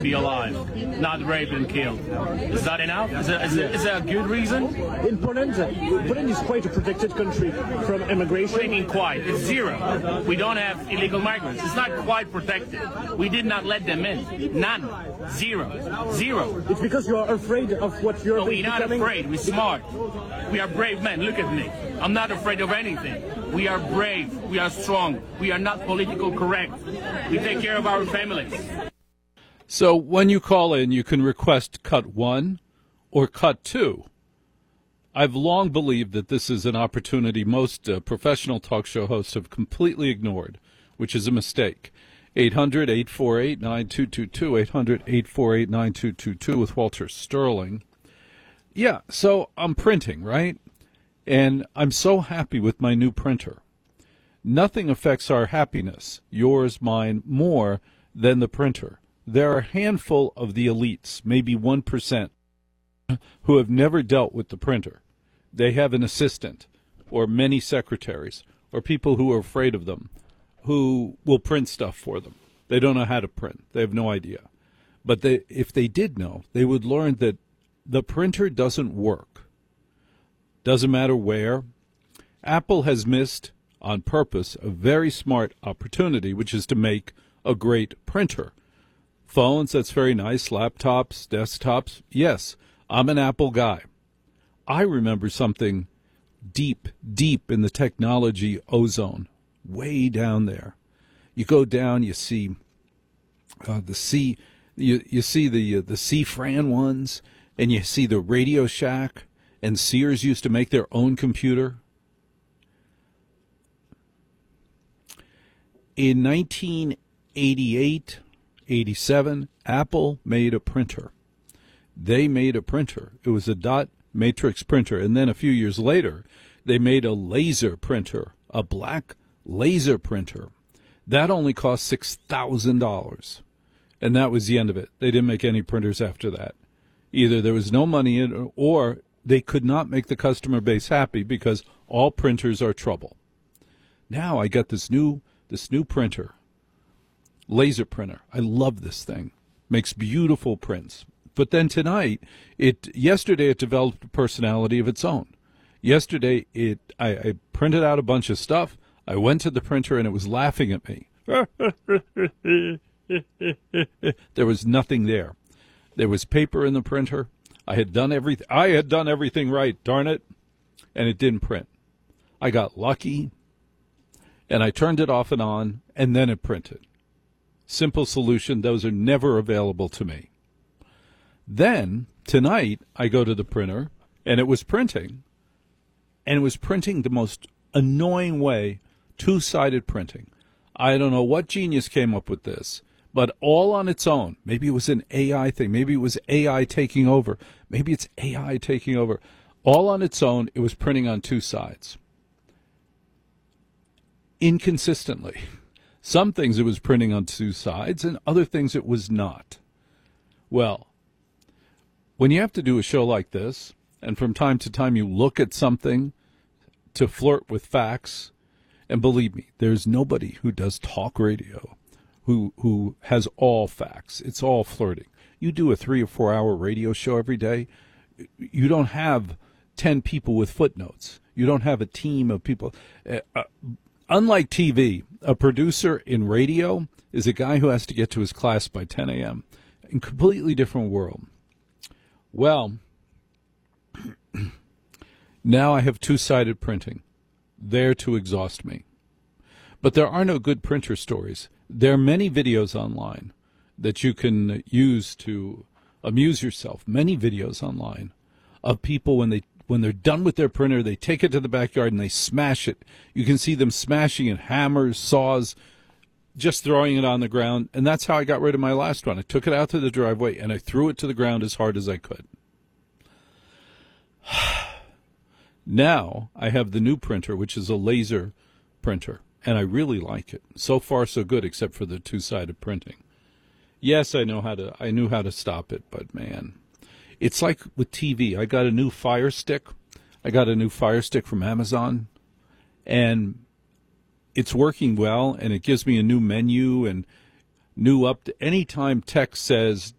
be alive, not raped and killed. Is that enough? Is that a good reason? In Poland is quite a protected country from immigration. What do you mean quite? It's zero. We don't have illegal migrants. It's not quite protected. We did not let them in. None. Zero. It's because you are afraid of what you're becoming. We're not afraid. We're smart. We are brave men. Look at me. I'm not afraid of anything. We are brave. We are strong. We are not politically correct. We take care of our families. So when you call in, you can request cut 1 or cut 2. I've long believed that this is an opportunity most professional talk show hosts have completely ignored, which is a mistake. 800-848-9222, 800-848-9222 with Walter Sterling. Yeah, so I'm printing, right? And I'm so happy with my new printer. Nothing affects our happiness, yours, mine, more than the printer. There are a handful of the elites, maybe 1%, who have never dealt with the printer. They have an assistant or many secretaries or people who are afraid of them who will print stuff for them. They don't know how to print. They have no idea. But if they did know, they would learn that the printer doesn't work. Doesn't matter where. Apple has missed, on purpose, a very smart opportunity, which is to make a great printer. Phones, that's very nice. Laptops, desktops. Yes, I'm an Apple guy. I remember something deep in the technology ozone, way down there. You go down, you see the C, you see the C-Fran ones, and you see the Radio Shack, and Sears used to make their own computer. In 1988, 87, Apple made a printer. They made a printer. It was a dot matrix printer. And then a few years later, they made a laser printer, a black laser printer. That only cost $6,000. And that was the end of it. They didn't make any printers after that. Either there was no money in it, or they could not make the customer base happy because all printers are trouble. Now I got this new printer. Laser printer. I love this thing. Makes beautiful prints. But then tonight, yesterday it developed a personality of its own. Yesterday I printed out a bunch of stuff. I went to the printer and it was laughing at me. There was nothing there. There was paper in the printer. I had done everything right, darn it, and it didn't print. I got lucky, and I turned it off and on, and then it printed. Simple solution. Those are never available to me. Then, tonight, I go to the printer, and it was printing. And it was printing the most annoying way, two-sided printing. I don't know what genius came up with this, but all on its own. Maybe it was an AI thing. Maybe it was AI taking over. Maybe it's AI taking over. All on its own, it was printing on two sides. Inconsistently. Some things it was printing on two sides, and other things it was not. Well, when you have to do a show like this, and from time to time you look at something to flirt with facts, and believe me, there's nobody who does talk radio who has all facts. It's all flirting. You do a 3 or 4 hour radio show every day, you don't have 10 people with footnotes. You don't have a team of people. Unlike TV, a producer in radio is a guy who has to get to his class by 10 a.m. In a completely different world. Well, now I have two-sided printing, there to exhaust me. But there are no good printer stories. There are many videos online that you can use to amuse yourself. Many videos online of people when they're done with their printer, they take it to the backyard and they smash it. You can see them smashing it, hammers, saws, just throwing it on the ground. And that's how I got rid of my last one. I took it out to the driveway and I threw it to the ground as hard as I could. Now I have the new printer, which is a laser printer, and I really like it. So far, so good, except for the two-sided printing. Yes, I knew how to stop it, but man, it's like with TV. I got a new Fire Stick. I got a new Fire Stick from Amazon, and it's working well, and it gives me a new menu and new anytime text says